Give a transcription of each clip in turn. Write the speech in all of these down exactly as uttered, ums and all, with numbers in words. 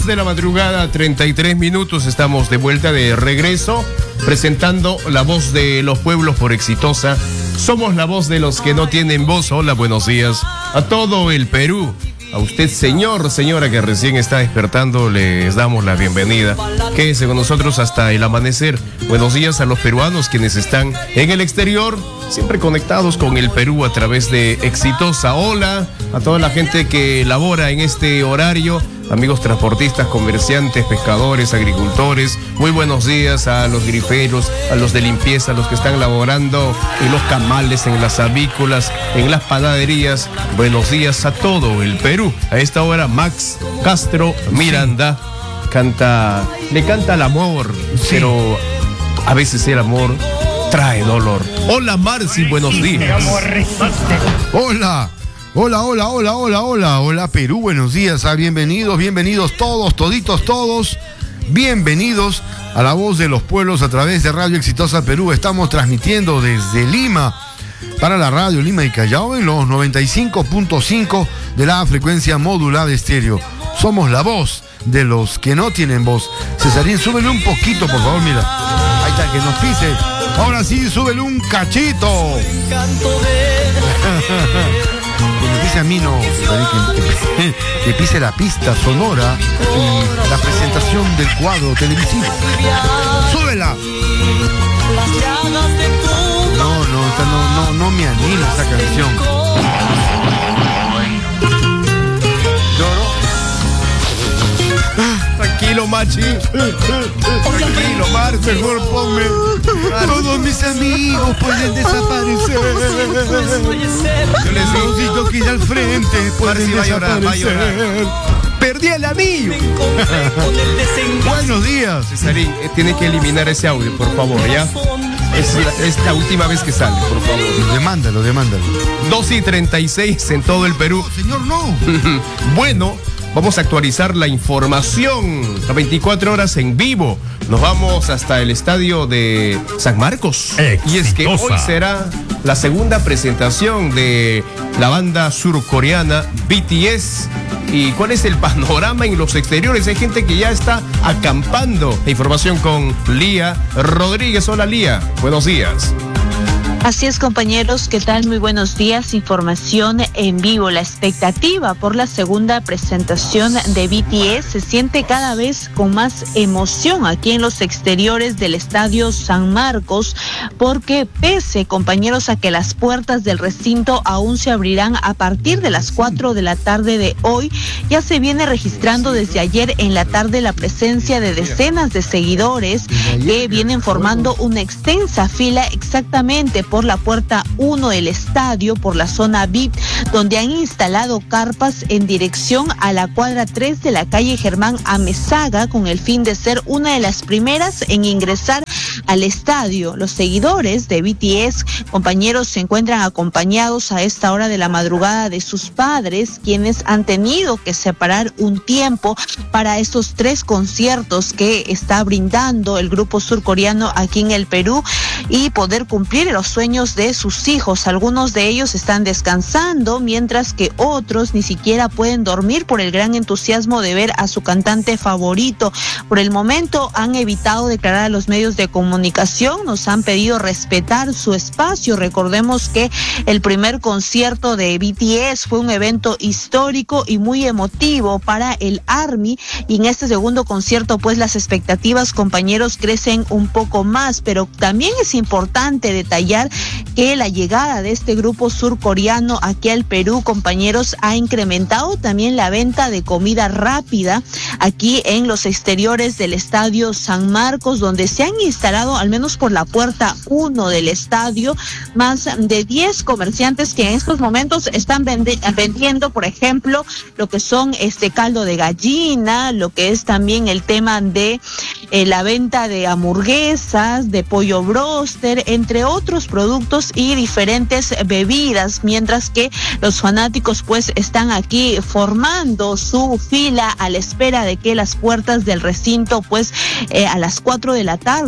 dos de la madrugada, treinta y tres minutos, estamos de vuelta de regreso, presentando La Voz de los Pueblos por Exitosa. Somos la voz de los que no tienen voz. Hola, buenos días a todo el Perú. A usted, señor, señora, que recién está despertando, les damos la bienvenida. Quédese con nosotros hasta el amanecer. Buenos días a los peruanos quienes están en el exterior, siempre conectados con el Perú a través de Exitosa. Hola a toda la gente que labora en este horario, amigos transportistas, comerciantes, pescadores, agricultores. Muy buenos días a los griferos, a los de limpieza, a los que están laborando en los camales, en las avícolas, en las panaderías. Buenos días a todo el Perú. A esta hora, Max Castro Miranda canta, le canta al amor, sí, pero a veces el amor trae dolor. Hola, Marci, buenos días. Hola. Hola, hola, hola, hola, hola, hola Perú, buenos días, ah, bienvenidos, bienvenidos todos, toditos, todos, bienvenidos a La Voz de los Pueblos a través de Radio Exitosa Perú. Estamos transmitiendo desde Lima para la radio Lima y Callao en los noventa y cinco punto cinco de la frecuencia modulada estéreo. Somos la voz de los que no tienen voz. Cesarín, súbele un poquito, por favor, mira. Ahí está, que nos pise. Ahora sí, súbele un cachito. Que me pise a mí, no, que, que, que pise la pista sonora y la presentación del cuadro televisivo. ¡Súbela! No, no, esta no, no, no me anima esta canción. ¿Lloro? Tranquilo, Machi. Tranquilo, Mar, mejor ponme. Todos mis amigos pueden desaparecer. Yo les digo que ir al frente pueden Marci, va a llorar, va a desaparecer. llorar. Perdí el anillo. Buenos días. Cesarín, eh, tiene que eliminar ese audio, por favor, ¿ya? Es la, es la última vez que sale, por favor. Demándalo, demándalo. dos y treinta y seis en todo el Perú. No, señor, no. Bueno, vamos a actualizar la información a veinticuatro horas en vivo. Nos vamos hasta el estadio de San Marcos. Exitosa. Y es que hoy será la segunda presentación de la banda surcoreana B T S. ¿Y cuál es el panorama en los exteriores? Hay gente que ya está acampando. La información con Lía Rodríguez. Hola, Lía. Buenos días. Así es, compañeros, ¿qué tal? Muy buenos días. Información en vivo. La expectativa por la segunda presentación de B T S se siente cada vez con más emoción aquí en los exteriores del Estadio San Marcos, porque pese, compañeros, a que las puertas del recinto aún se abrirán a partir de las cuatro de la tarde de hoy, ya se viene registrando desde ayer en la tarde la presencia de decenas de seguidores que vienen formando una extensa fila exactamente por la puerta uno del estadio, por la zona V I P, donde han instalado carpas en dirección a la cuadra tres de la calle Germán Amezaga, con el fin de ser una de las primeras en ingresar al estadio. Los seguidores de B T S, compañeros, se encuentran acompañados a esta hora de la madrugada de sus padres, quienes han tenido que separar un tiempo para estos tres conciertos que está brindando el grupo surcoreano aquí en el Perú y poder cumplir los sueños de sus hijos. Algunos de ellos están descansando, mientras que otros ni siquiera pueden dormir por el gran entusiasmo de ver a su cantante favorito. Por el momento han evitado declarar a los medios de comunicación, nos han pedido respetar su espacio. Recordemos que el primer concierto de B T S fue un evento histórico y muy emotivo para el ARMY, y en este segundo concierto pues las expectativas, compañeros, crecen un poco más, pero también es importante detallar que la llegada de este grupo surcoreano aquí al Perú, compañeros, ha incrementado también la venta de comida rápida aquí en los exteriores del Estadio San Marcos, donde se han instalado, al menos por la puerta uno del estadio, más de diez comerciantes que en estos momentos están vende- vendiendo, por ejemplo, lo que son este caldo de gallina, lo que es también el tema de eh, la venta de hamburguesas, de pollo broster, entre otros productos y diferentes bebidas, mientras que los fanáticos pues están aquí formando su fila a la espera de que las puertas del recinto pues eh, a las cuatro de la tarde sean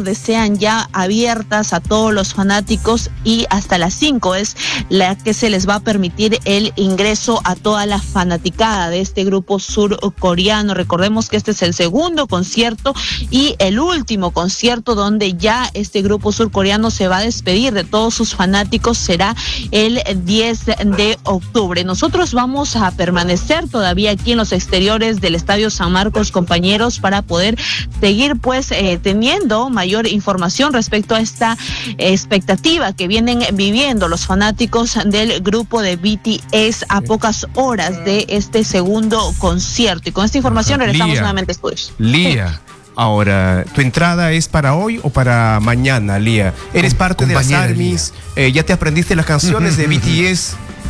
están ya abiertas a todos los fanáticos y hasta las cinco es la que se les va a permitir el ingreso a toda la fanaticada de este grupo surcoreano. Recordemos que este es el segundo concierto y el último concierto donde ya este grupo surcoreano se va a despedir de todos sus fanáticos será el diez de octubre. Nosotros vamos a permanecer todavía aquí en los exteriores del Estadio San Marcos, compañeros, para poder seguir pues eh, teniendo mayor información respecto a esta eh, expectativa que vienen viviendo los fanáticos del grupo de B T S a pocas horas de este segundo concierto. Y con esta información regresamos Lía, nuevamente a estudios. Lía, ahora, ¿tu entrada es para hoy o para mañana, Lía? ¿Eres Com- parte de las compañera ARMYs? Eh, ¿Ya te aprendiste las canciones de B T S?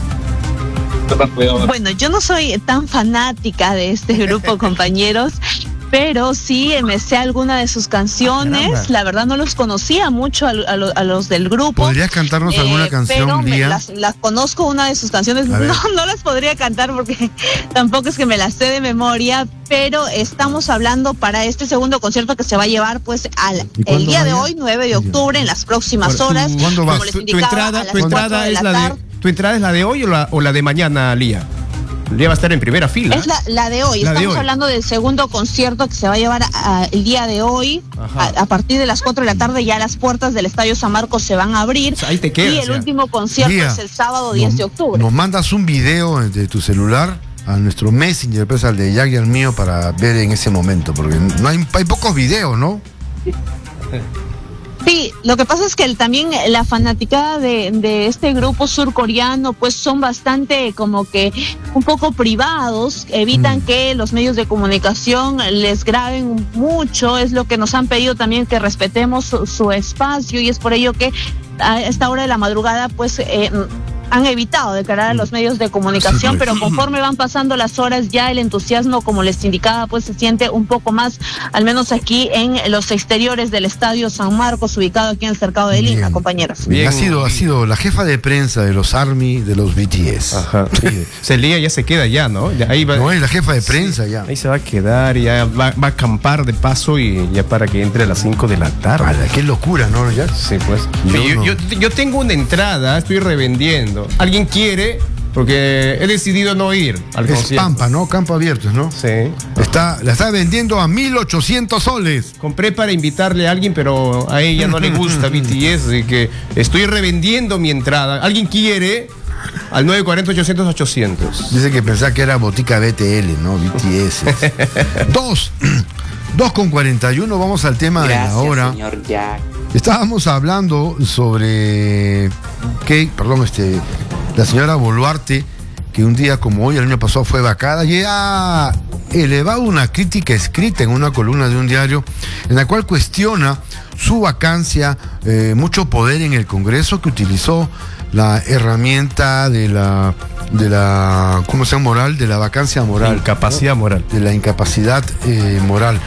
Bueno, yo no soy tan fanática de este grupo, compañeros, pero sí me sé alguna de sus canciones. Caramba. La verdad no los conocía mucho a, a, lo, a los del grupo. ¿Podrías cantarnos alguna canción, pero me Lía? las, las conozco, una de sus canciones. A ver. No, no las podría cantar porque tampoco es que me las sé de memoria, pero estamos hablando para este segundo concierto que se va a llevar pues al ¿Y cuándo el día de vaya? hoy, nueve de octubre, en las próximas Bueno, horas. ¿tú- ¿cuándo vas? Como les Tu, tu indicaba, entrada, a las tu cuatro entrada de es la la tarde. de, ¿tu entrada es la de hoy o la, o la de mañana, Lía? Lía va a estar en primera fila. Es la, la de hoy. La de Estamos hoy. hablando del segundo concierto que se va a llevar a- el día de hoy. Ajá. A, a partir de las cuatro de la tarde ya las puertas del Estadio San Marcos se van a abrir. O sea, ahí te quedas, y el ya. último concierto Lía, es el sábado diez nos- de octubre. Nos mandas un video de tu celular a nuestro Messenger, pues al de Jack y al mío, para ver en ese momento, porque no hay, hay pocos videos, ¿no? Sí, lo que pasa es que el, también la fanaticada de, de este grupo surcoreano pues son bastante como que un poco privados, evitan Mm. que los medios de comunicación les graben mucho, es lo que nos han pedido también, que respetemos su, su espacio, y es por ello que a esta hora de la madrugada pues eh, han evitado declarar a los medios de comunicación, Sí, pues. pero conforme van pasando las horas ya el entusiasmo, como les indicaba, pues se siente un poco más, al menos aquí en los exteriores del Estadio San Marcos, ubicado aquí en el cercado de Lima, Bien. compañeros. Bien. Ha sido, ha sido la jefa de prensa de los ARMY, de los B T S. Ajá. Sí. Se Lía ya se queda ya, ¿no? Ya, ahí va, No, es la jefa de prensa ya. ahí se va a quedar, ya va, va a acampar de paso y ya para que entre a las cinco de la tarde. Ala, qué locura, ¿no, Jack? Sí, pues. Yo Yo, no. yo, yo tengo una entrada, estoy revendiendo. ¿Alguien quiere? Porque he decidido no ir al Es concierto. Pampa, ¿no? Campo Abiertos, ¿no? Sí. Está, la está vendiendo a mil ochocientos soles. Compré para invitarle a alguien, pero a ella no le gusta B T S, así que estoy revendiendo mi entrada. ¿Alguien quiere? Al nueve cuarenta, ochocientos, ochocientos. Dice que pensaba que era Botica B T L, ¿no? B T S. Dos. Dos con cuarenta y uno, vamos al tema Gracias, de la hora. señor Jack. Estábamos hablando sobre que, perdón, este, la señora Boluarte, que un día como hoy, el año pasado, fue vacada, y ha elevado una crítica escrita en una columna de un diario, en la cual cuestiona su vacancia, eh, mucho poder en el Congreso, que utilizó la herramienta de la, de la, ¿cómo se llama? Moral, de la vacancia moral. Incapacidad moral. De la incapacidad eh, moral.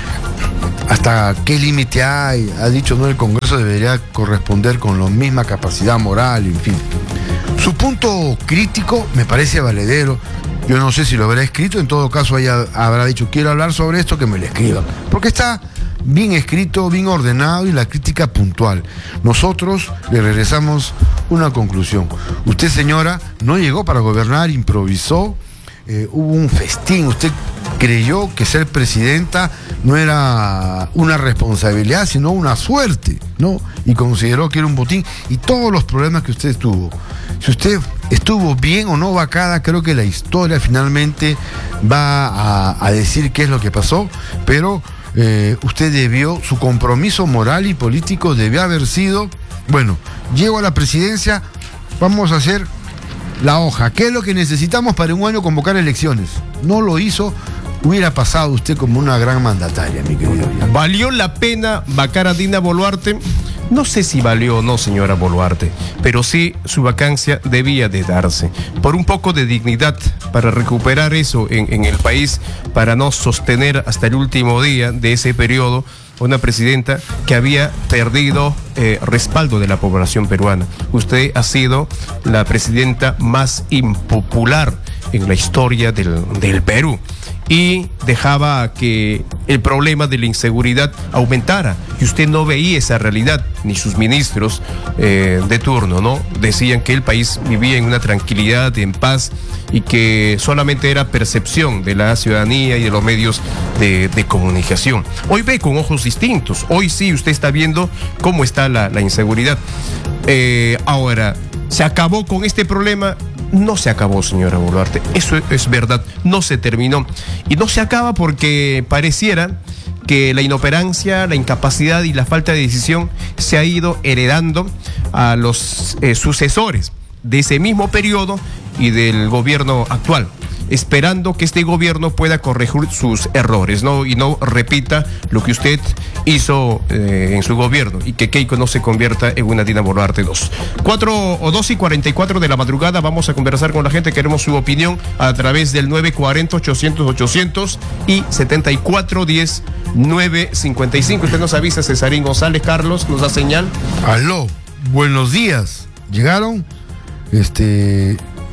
¿Hasta qué límite hay? Ha dicho, no, el Congreso debería corresponder con la misma capacidad moral, en fin. Su punto crítico me parece valedero. Yo no sé si lo habrá escrito, en todo caso ella habrá dicho, quiero hablar sobre esto, que me lo escriba. Porque está bien escrito, bien ordenado y la crítica puntual. Nosotros le regresamos una conclusión. Usted, señora, no llegó para gobernar, improvisó, eh, hubo un festín, usted creyó que ser presidenta no era una responsabilidad, sino una suerte, ¿no? Y consideró que era un botín, y todos los problemas que usted tuvo. Si usted estuvo bien o no vacada, creo que la historia finalmente va a, a decir qué es lo que pasó, pero eh, usted debió, su compromiso moral y político debió haber sido, bueno, llego a la presidencia, vamos a hacer la hoja. ¿Qué es lo que necesitamos para un año convocar elecciones? No lo hizo, hubiera pasado usted como una gran mandataria, mi querido. ¿Valió la pena vacar a Dina Boluarte? No sé si valió o no, señora Boluarte, pero sí su vacancia debía de darse. Por un poco de dignidad, para recuperar eso en, en el país, para no sostener hasta el último día de ese periodo una presidenta que había perdido eh, respaldo de la población peruana. Usted ha sido la presidenta más impopular en la historia del, del Perú. y dejaba que el problema de la inseguridad aumentara. Y usted no veía esa realidad, ni sus ministros eh, de turno, ¿no? Decían que el país vivía en una tranquilidad, en paz, y que solamente era percepción de la ciudadanía y de los medios de, de comunicación. Hoy ve con ojos distintos. Hoy sí usted está viendo cómo está la, la inseguridad. Eh, ahora, ¿se acabó con este problema? No se acabó, señora Boluarte. Eso es verdad. No se terminó. Y no se acaba porque pareciera que la inoperancia, la incapacidad y la falta de decisión se ha ido heredando a los eh, sucesores de ese mismo periodo y del gobierno actual, esperando que este gobierno pueda corregir sus errores, ¿no? Y no repita lo que usted hizo eh, en su gobierno, y que Keiko no se convierta en una Dina Boluarte dos. Cuatro o dos y cuarenta y cuatro de la madrugada, vamos a conversar con la gente, queremos su opinión a través del nueve cuarenta, ochocientos, ochocientos y setenta y cuatro diez, novecientos cincuenta y cinco. Usted nos avisa, Cesarín González. Carlos, nos da señal. Aló, buenos días. ¿Llegaron? Este...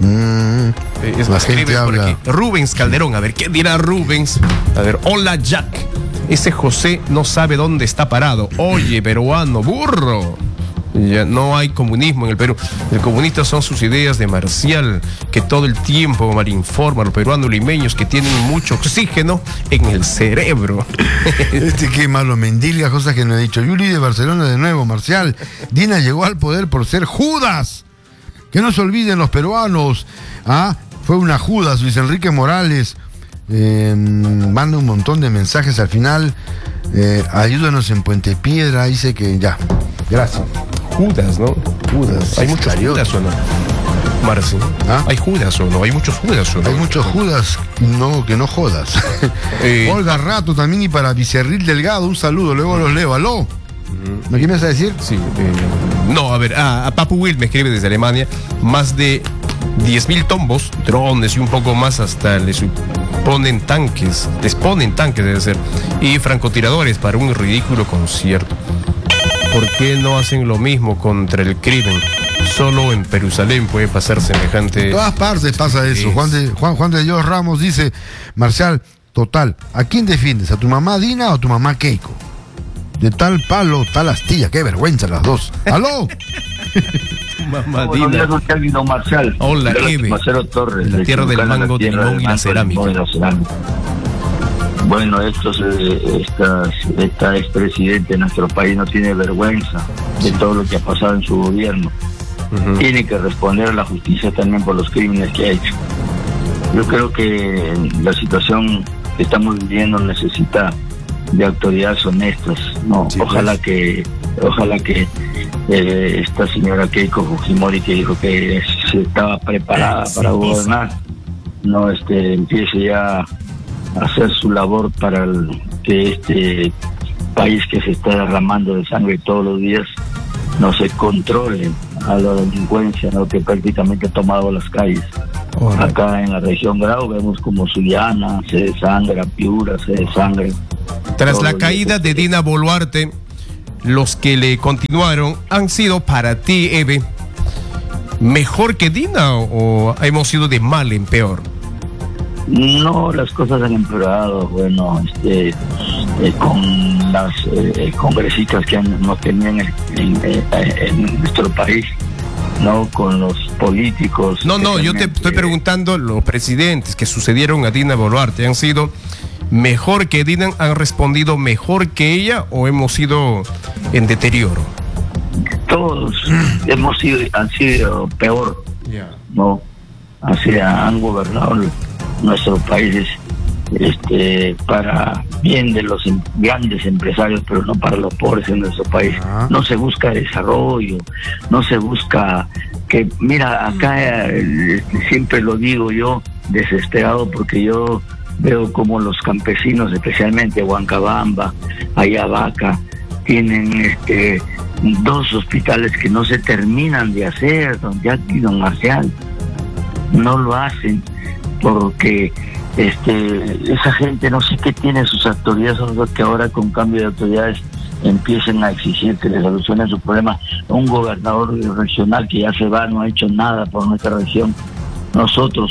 Mm, es la gente habla. Rubens Calderón, a ver, ¿qué dirá Rubens? A ver, hola Jack, ese José no sabe dónde está parado. Oye, peruano, burro. Ya no hay comunismo en el Perú. El comunista son sus ideas de Marcial, que todo el tiempo malinforma a los peruanos limeños que tienen mucho oxígeno en el cerebro. Este que malo mendiga, cosas que no he dicho. Yuli de Barcelona de nuevo, Marcial. Dina llegó al poder por ser Judas. Que no se olviden los peruanos. ¿Ah? Fue una Judas. Luis Enrique Morales eh, manda un montón de mensajes al final. Eh, ayúdanos en Puente Piedra. Dice que ya. Gracias. Judas, ¿no? Judas. ¿Hay muchos Judas o no? Marci. ¿Ah? ¿Hay Judas o no? ¿Hay muchos Judas o no? Hay muchos Judas, no, que no jodas. Eh, Olga Rato también, y para Vicerril Delgado, un saludo. Luego los leo. ¿Aló? ¿Me qué me vas a decir? Sí. Eh, no, a ver, ah, a Papu Will me escribe desde Alemania. Más de diez mil tombos, drones y un poco más, hasta les ponen tanques, les ponen tanques, debe ser, y francotiradores para un ridículo concierto. ¿Por qué no hacen lo mismo contra el crimen? Solo en Jerusalén puede pasar semejante. En todas partes pasa eso. Es... Juan de Juan, Juan de Dios Ramos dice: Marcial, total, ¿a quién defiendes? ¿A tu mamá Dina o a tu mamá Keiko? De tal palo, tal astilla, qué vergüenza las dos. ¡Aló! Mamá Buenos Dina. días, Kelvin, don Marcial. Hola, Eve. Marcelo Torres. La tierra del Chuncana, mango, la tierra limón del y la mango, cerámica. limón y la cerámica. Bueno, estos, eh, estas, esta expresidente de nuestro país no tiene vergüenza de todo lo que ha pasado en su gobierno. Uh-huh. Tiene que responder a la justicia también por los crímenes que ha hecho. Yo creo que la situación que estamos viviendo necesita de autoridades honestas, no, sí, ojalá pues. que ojalá que eh, esta señora Keiko Fujimori, que dijo que se estaba preparada sí, para sí, gobernar, sí. no este empiece ya a hacer su labor para el, que este país que se está derramando de sangre todos los días no se controle a la delincuencia, ¿no? Que prácticamente ha tomado las calles. Oh, acá en la región Grau vemos como Sullana se desangra, Piura se desangra. Tras la caída de Dina Boluarte, los que le continuaron han sido para ti, Eve, mejor que Dina, o hemos sido de mal en peor. No, las cosas han empeorado. Bueno, este, eh, con las eh, congresistas que han, nos tenían en, en, en nuestro país, no con los políticos. No, no, yo te estoy preguntando, los presidentes que sucedieron a Dina Boluarte, ¿han sido mejor que Dina, han respondido mejor que ella, o hemos sido en deterioro? Todos hemos sido, han sido peor, yeah. no, así han gobernado nuestros países este, para bien de los em, grandes empresarios, pero no para los pobres en nuestro país. Uh-huh. No se busca desarrollo, no se busca que, mira, acá eh, siempre lo digo yo, desesperado, porque yo veo como los campesinos, especialmente Huancabamba, Ayabaca, tienen este dos hospitales que no se terminan de hacer, don Jackie y don Marcial. No lo hacen porque este esa gente, no sé qué tiene sus autoridades, son los que ahora con cambio de autoridades empiecen a exigir que le solucionen su problema. Un gobernador regional que ya se va, no ha hecho nada por nuestra región. Nosotros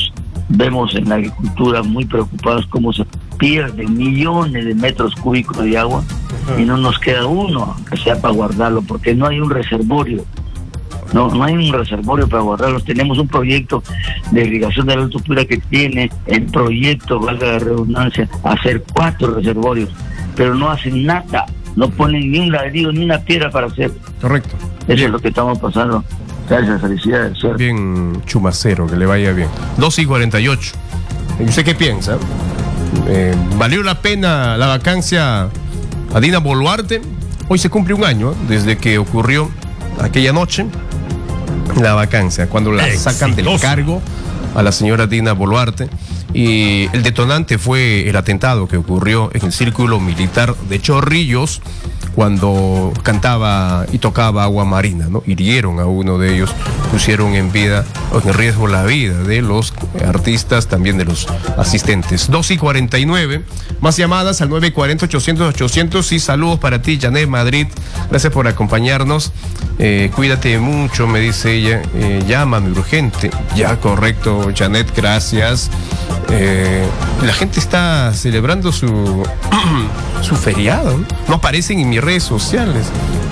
vemos en la agricultura muy preocupados cómo se pierden millones de metros cúbicos de agua y no nos queda uno que sea para guardarlo, porque no hay un reservorio. No, no hay un reservorio para guardarlos. Tenemos un proyecto de irrigación de la altura que tiene el proyecto, valga la redundancia, hacer cuatro reservorios, pero no hacen nada, no ponen ni un ladrillo ni una piedra para hacer. Correcto. Eso bien. Es lo que estamos pasando. Gracias, felicidades. Suerte. Bien, Chumacero, que le vaya bien. dos y cuarenta y ocho. ¿Y usted qué piensa? Eh, ¿Valió la pena la vacancia a Dina Boluarte? Hoy se cumple un año ¿eh? desde que ocurrió aquella noche la vacancia, cuando la sacan del cargo a la señora Dina Boluarte, y el detonante fue el atentado que ocurrió en el Círculo Militar de Chorrillos cuando cantaba y tocaba Agua Marina, ¿no? Hirieron a uno de ellos, pusieron en vida, en riesgo la vida de los artistas, también de los asistentes. dos y cuarenta y nueve, más llamadas al nueve cuarenta, ochocientos, ochocientos, y saludos para ti, Janet Madrid, gracias por acompañarnos. Eh, cuídate mucho, me dice ella, eh, llámame urgente. Ya, correcto, Janet, gracias. Eh, la gente está celebrando su su feriado, ¿no? No aparecen en mis redes sociales.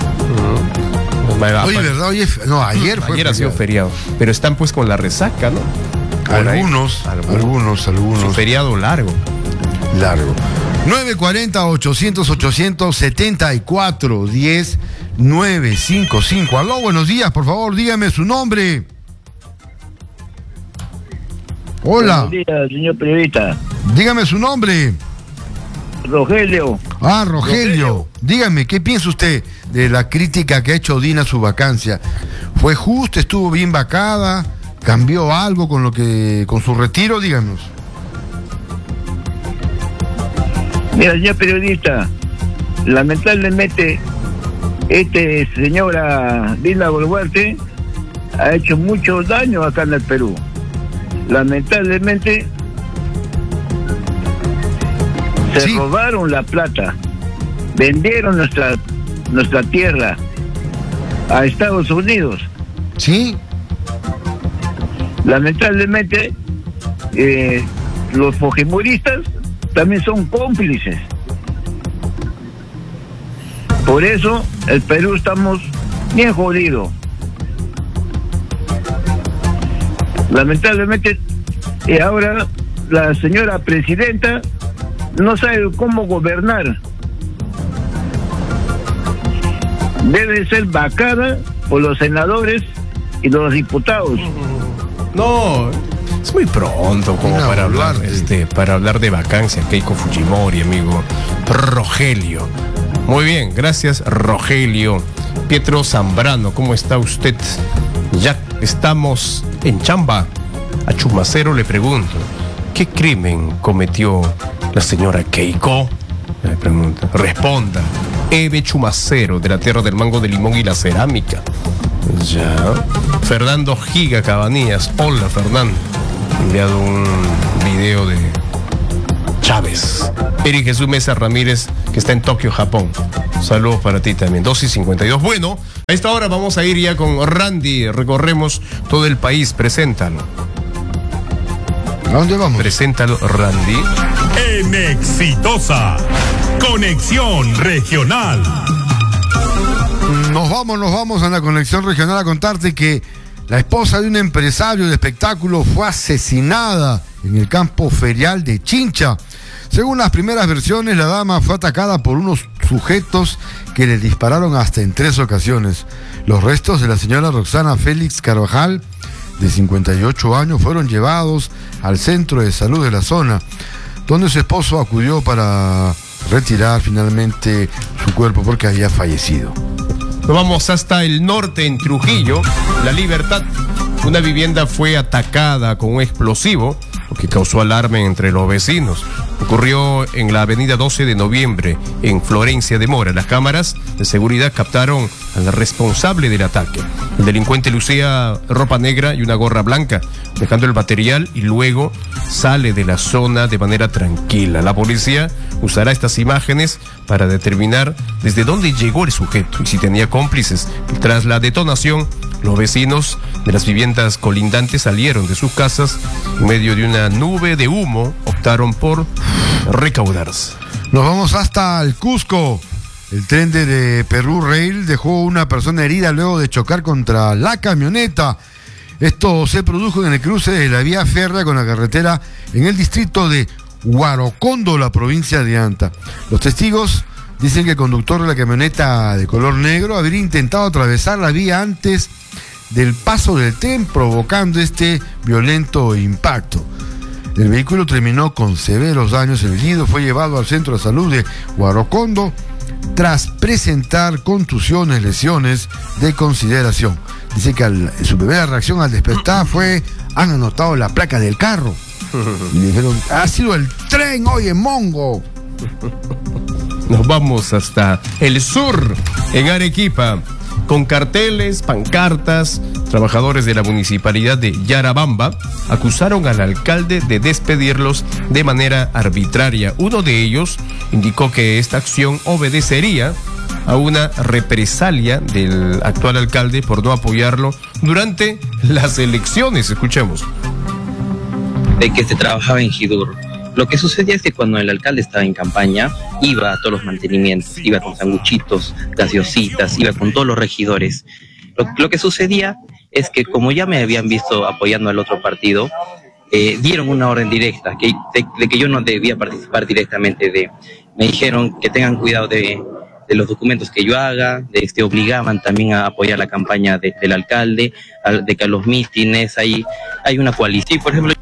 Oye, ¿verdad? Oye, no, ayer fue ayer ha sido feriado, pero están pues con la resaca, ¿no? Algunos, algunos, algunos, algunos. Un feriado largo. Largo. nueve cuarenta, ochocientos, ochocientos setenta y cuatro, diez, nueve cinco cinco. Aló, buenos días, por favor, dígame su nombre. Hola. Buenos días, señor periodista. Dígame su nombre. Rogelio. Ah, Rogelio. Rogelio. Dígame, ¿qué piensa usted de la crítica que ha hecho Dina a su vacancia? ¿Fue justa? ¿Estuvo bien vacada? ¿Cambió algo con lo que con su retiro? Díganos. Mira, señor periodista, lamentablemente este señora Dina Boluarte ha hecho mucho daño acá en el Perú. Lamentablemente se sí. robaron la plata, vendieron nuestra nuestra tierra a Estados Unidos. Sí. Lamentablemente eh, los fujimoristas también son cómplices. Por eso el Perú estamos bien jodidos. Lamentablemente eh, ahora la señora presidenta no sabe cómo gobernar. Debe ser vacada por los senadores y los diputados. No, es muy pronto como no, para hablar de... este para hablar de vacancia. Keiko Fujimori, amigo. Rogelio. Muy bien, gracias, Rogelio. Pietro Zambrano, ¿cómo está usted? Ya estamos en chamba. A Chumacero le pregunto, ¿qué crimen cometió la señora Keiko? Le pregunta. Responda, Eve Chumacero, de la tierra del mango de limón y la cerámica. Ya. Fernando Giga Cabanillas. Hola, Fernando. He enviado un video de Chávez. Eric Jesús Mesa Ramírez, que está en Tokio, Japón. Saludos para ti también. dos y cincuenta y dos. Bueno, a esta hora vamos a ir ya con Randy. Recorremos todo el país. Preséntalo. ¿A dónde vamos? Preséntalo, Randy. En Exitosa. Conexión Regional. Nos vamos, nos vamos a la conexión regional a contarte que la esposa de un empresario de espectáculos fue asesinada en el campo ferial de Chincha. Según las primeras versiones, la dama fue atacada por unos sujetos que le dispararon hasta en tres ocasiones. Los restos de la señora Roxana Félix Carvajal, de cincuenta y ocho años, fueron llevados al centro de salud de la zona, donde su esposo acudió para retirar finalmente su cuerpo porque había fallecido. Nos vamos hasta el norte, en Trujillo, La Libertad. Una vivienda fue atacada con un explosivo, lo que causó alarma entre los vecinos. Ocurrió en la avenida doce de noviembre, en Florencia de Mora. Las cámaras de seguridad captaron al responsable del ataque. El delincuente lucía ropa negra y una gorra blanca, dejando el material, y luego sale de la zona de manera tranquila. La policía usará estas imágenes para determinar desde dónde llegó el sujeto y si tenía cómplices. Tras la detonación, Los vecinos de las viviendas colindantes salieron de sus casas en medio de una nube de humo, optaron por recaudarse. Nos vamos hasta el Cusco. El tren de Perú Rail dejó una persona herida luego de chocar contra la camioneta. Esto se produjo en el cruce de la vía férrea con la carretera en el distrito de Huarocondo, la provincia de Anta. Los testigos dicen que el conductor de la camioneta de color negro habría intentado atravesar la vía antes del paso del tren, provocando este violento impacto. El vehículo terminó con severos daños. El herido fue llevado al centro de salud de Huarocondo tras presentar contusiones, lesiones de consideración. Dice que al, su primera reacción al despertar fue: han anotado la placa del carro. Y le dijeron: ha sido el tren, oye, mongo. Nos vamos hasta el sur, en Arequipa, con carteles, pancartas. Trabajadores de la municipalidad de Yarabamba acusaron al alcalde de despedirlos de manera arbitraria. Uno de ellos indicó que esta acción obedecería a una represalia del actual alcalde por no apoyarlo durante las elecciones. Escuchemos. De que se trabajaba en Jidur. Lo que sucedía es que cuando el alcalde estaba en campaña, iba a todos los mantenimientos, iba con sanguchitos, gaseositas, iba con todos los regidores. Lo, lo que sucedía es que como ya me habían visto apoyando al otro partido, eh, dieron una orden directa que, de, de que yo no debía participar directamente de. Me dijeron que tengan cuidado de, de los documentos que yo haga, de este, obligaban también a apoyar la campaña de, del alcalde, a, de que a los mítines hay, hay una coalición, por ejemplo.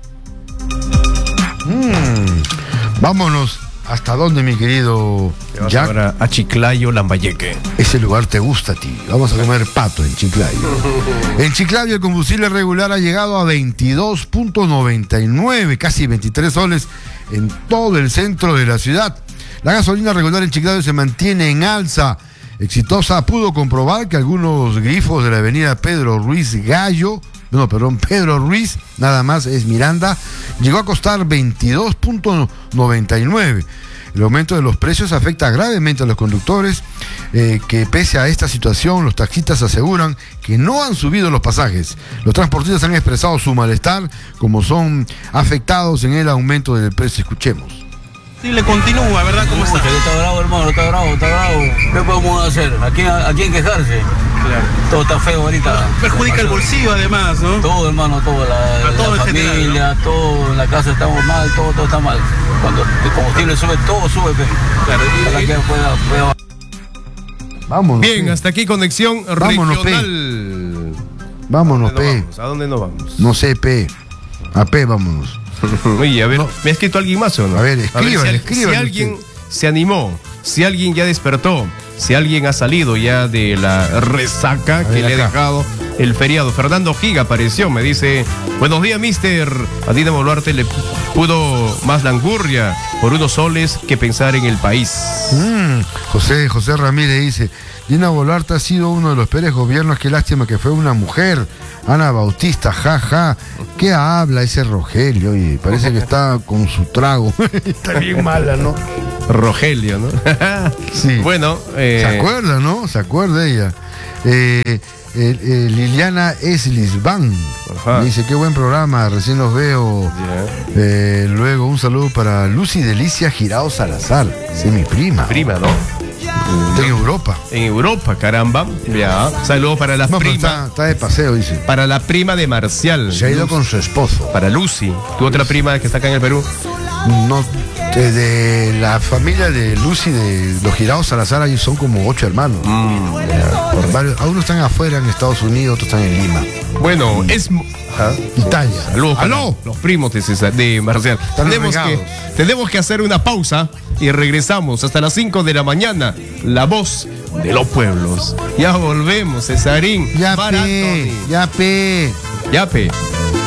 Mm, vámonos. ¿Hasta dónde, mi querido Jack? Ahora a Chiclayo, Lambayeque. Ese lugar te gusta a ti. Vamos a comer pato en Chiclayo. En Chiclayo el combustible regular ha llegado a veintidós punto noventa y nueve, casi veintitrés soles en todo el centro de la ciudad. La gasolina regular en Chiclayo se mantiene en alza. Exitosa pudo comprobar que algunos grifos de la avenida Pedro Ruiz Gallo, no, perdón, Pedro Ruiz, nada más es Miranda, llegó a costar veintidós punto noventa y nueve. El aumento de los precios afecta gravemente a los conductores, eh, que pese a esta situación, los taxistas aseguran que no han subido los pasajes. Los transportistas han expresado su malestar, como son afectados en el aumento del precio. Escuchemos. Sí, le continúa, ¿verdad? ¿Cómo está? Está bravo, hermano, está bravo, está bravo. ¿Qué podemos hacer? ¿A quién, a quién quejarse? Claro. Todo está feo ahorita. Perjudica el bolsillo, además, ¿no? Todo, hermano, todo. La, A todo la en familia, general, ¿no? todo. En la casa estamos mal, todo, todo está mal. Cuando el combustible sube, todo sube. Pero. Claro. Para que pueda, pueda... Vámonos. Bien, pe. hasta aquí conexión Vámonos, regional. Vámonos, ¿A dónde pe. nos vamos? ¿A dónde nos vamos? No sé, pe. A pe, vámonos. Oye, a ver, No. ¿me ha escrito alguien más o no? A ver, escriban, si, al- escriban si alguien usted. se animó, si alguien ya despertó, si alguien ha salido ya de la resaca A que ver, le ha acá. dejado el feriado. Fernando Giga apareció, me dice: buenos días, mister. A Dina Boluarte le pudo más langurria por unos soles que pensar en el país. Mm, José, José Ramírez dice: Dina Boluarte ha sido uno de los peores gobiernos, qué lástima que fue una mujer. Ana Bautista, jaja. ¿Qué habla ese Rogelio? Oye, parece que está con su trago. Está bien mala, ¿no? Rogelio, ¿no? Sí. Bueno, eh, ¿Se acuerda, no? ¿Se acuerda ella? Eh, eh, eh, Liliana Eslisban Ajá. dice: qué buen programa, recién los veo. ya. Eh, luego un saludo para Lucy Delicia Girao Salazar, sí, mi prima. Prima, ¿no? Está en Europa. En Europa, caramba. Ya. Saludos para la No, pero prima. está, está de paseo, dice. Para la prima de Marcial. Se ha ido Luz. con su esposo. Para Lucy, tu otra prima que está acá en el Perú. No, de, de la familia de Lucy, de los Girao Salazar, ahí son como ocho hermanos. Mm, ya. Por varios, algunos están afuera en Estados Unidos, otros están en Lima. Bueno, es. Ajá. Italia. Saludos para ¡Aló! los primos de, César- de Marcial. Están Tenemos que, regados. tenemos que hacer una pausa y regresamos hasta las cinco de la mañana. La voz de los pueblos. Ya volvemos, Cesarín. Ya Para pe, Anthony. ya pe. Ya pe.